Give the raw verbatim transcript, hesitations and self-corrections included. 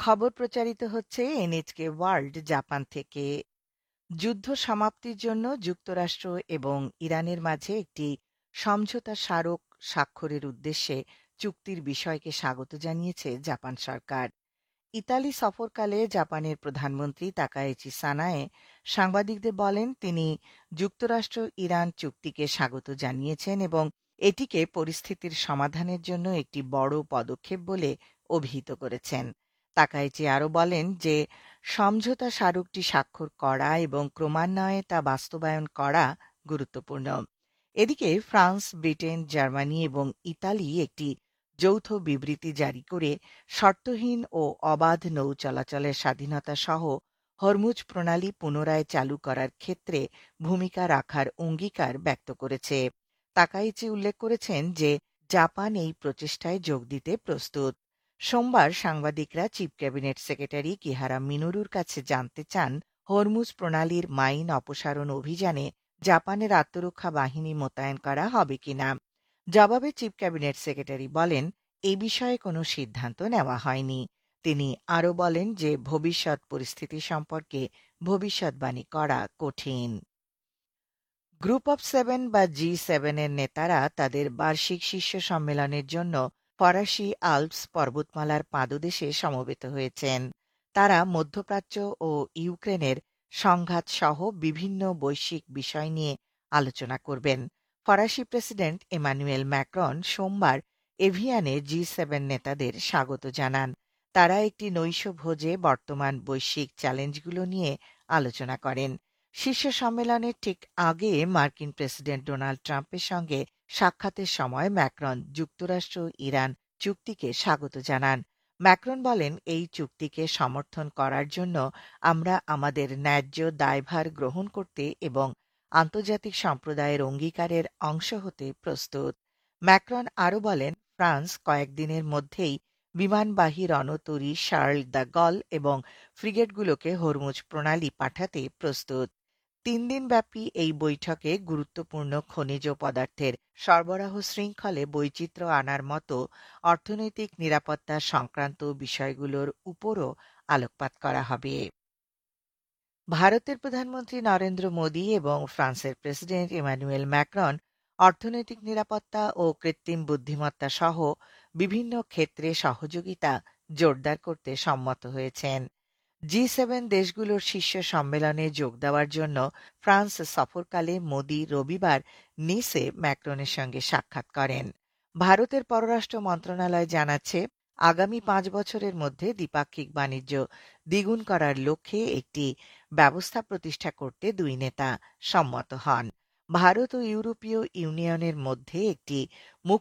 খবর প্রচারিত হচ্ছে এনএচকে ওয়ার্ল্ড জাপান থেকে। যুদ্ধ সমাপ্তির জন্য যুক্তরাষ্ট্র এবং ইরানের মাঝে একটি সমঝোতা স্মারক স্বাক্ষরের উদ্দেশ্যে চুক্তির বিষয়কে স্বাগত জানিয়েছে জাপান সরকার। ইতালি সফরকালে জাপানের প্রধানমন্ত্রী তাকায়েচি সানায়ে সাংবাদিকদের বলেন তিনি যুক্তরাষ্ট্র ইরান চুক্তিকে স্বাগত জানিয়েছেন এবং এটিকে পরিস্থিতির সমাধানের জন্য একটি বড় পদক্ষেপ বলে অভিহিত করেছেন। তাকায়েচি আরও বলেন যে সমঝোতা স্মারকটি স্বাক্ষর করা এবং ক্রমান্বয়ে তা বাস্তবায়ন করা গুরুত্বপূর্ণ। এদিকে ফ্রান্স, ব্রিটেন, জার্মানি এবং ইতালি একটি যৌথ বিবৃতি জারি করে শর্তহীন ও অবাধ নৌ চলাচলের স্বাধীনতা সহ হরমুজ প্রণালী পুনরায় চালু করার ক্ষেত্রে ভূমিকা রাখার অঙ্গীকার ব্যক্ত করেছে। তাকাইচি উল্লেখ করেছেন যে জাপান এই প্রচেষ্টায় যোগ দিতে প্রস্তুত। সোমবার সাংবাদিকরা চিফ ক্যাবিনেট সেক্রেটারি কিহারা মিনোরুর কাছে জানতে চান হরমুজ প্রণালীর মাইন অপসারণ অভিযানে জাপানের আত্মরক্ষা বাহিনী মোতায়েন করা হবে কিনা। জবাবে চিফ ক্যাবিনেট সেক্রেটারি বলেন এ বিষয়ে কোনো সিদ্ধান্ত নেওয়া হয়নি। তিনি আরও বলেন যে ভবিষ্যৎ পরিস্থিতি সম্পর্কে ভবিষ্যৎবাণী করা কঠিন। গ্রুপ অফ সেভেন বা জি সেভেন এর নেতারা তাদের বার্ষিক শীর্ষ সম্মেলনের জন্য ফরাসি আল্পস পর্বতমালার পাদদেশে সমবেত হয়েছেন। তারা মধ্যপ্রাচ্য ও ইউক্রেনের সংঘাত সহ বিভিন্ন বৈশ্বিক বিষয় নিয়ে আলোচনা করবেন। ফরাসি প্রেসিডেন্ট এমানুয়েল ম্যাক্রন সোমবার এভিয়ানে জি সেভেন নেতাদের স্বাগত জানান। তারা একটি নৈশ ভোজে বর্তমান বৈশ্বিক চ্যালেঞ্জগুলো নিয়ে আলোচনা করেন। শীর্ষ সম্মেলনের ঠিক আগে মার্কিন প্রেসিডেন্ট ডোনাল্ড ট্রাম্পের সঙ্গে সাক্ষাতের সময় ম্যাক্রন যুক্তরাষ্ট্র ইরান চুক্তিকে স্বাগত জানান। ম্যাক্রন বলেন এই চুক্তিকে সমর্থন করার জন্য আমরা আমাদের ন্যায্য দায়ভার গ্রহণ করতে এবং আন্তর্জাতিক সম্প্রদায়ের অঙ্গীকারের অংশ হতে প্রস্তুত। ম্যাক্রন আরও বলেন ফ্রান্স কয়েকদিনের মধ্যেই বিমানবাহী রণতরী শার্ল দ্য গল এবং ফ্রিগেটগুলোকে হরমুজ প্রণালী পাঠাতে প্রস্তুত। তিন দিনব্যাপী এই বৈঠকে গুরুত্বপূর্ণ খনিজ পদার্থের সরবরাহ শৃঙ্খলে বৈচিত্র্য আনার মতো অর্থনৈতিক নিরাপত্তা সংক্রান্ত বিষয়গুলোর উপরও আলোকপাত করা হবে। ভারতের প্রধানমন্ত্রী নরেন্দ্র মোদী এবং ফ্রান্সের প্রেসিডেন্ট ইমানুয়েল ম্যাক্রন অর্থনৈতিক নিরাপত্তা ও কৃত্রিম বুদ্ধিমত্তা সহ বিভিন্ন ক্ষেত্রে সহযোগিতা জোরদার করতে সম্মত হয়েছেন। জি সেভেন দেশগুলোর শীর্ষ সম্মেলনে যোগ দেওয়ার জন্য ফ্রান্স সফরকালে মোদী রবিবার নিসে ম্যাক্রনের সঙ্গে সাক্ষাৎ করেন। ভারতের পররাষ্ট্র মন্ত্রণালয় জানাচ্ছে আগামী পাঁচ বছরের মধ্যে দ্বিপাক্ষিক বাণিজ্য দ্বিগুণ করার লক্ষ্যে একটি ব্যবস্থা প্রতিষ্ঠা করতে দুই নেতা সম্মত হন। ভারত ও ইউরোপীয় ইউনিয়নের মধ্যে একটি মুক্ত